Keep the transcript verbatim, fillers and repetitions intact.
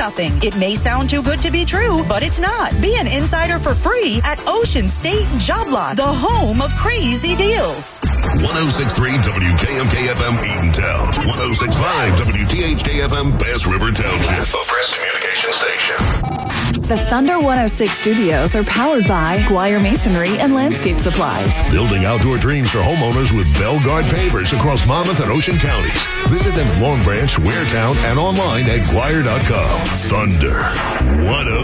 nothing. It may sound too good to be true, but it's not. Be an insider for free at Ocean State Job Lot, the home of crazy deals. one oh six point three W K M K F M Eatontown. one oh six point five W T H K F M Bass River Township. A press communication station. The Thunder one oh six studios are powered by Guire Masonry and Landscape Supplies. Building outdoor dreams for homeowners with Belgard pavers across Monmouth and Ocean counties. Visit them in Long Branch, Waretown, and online at Guire dot com. Thunder one oh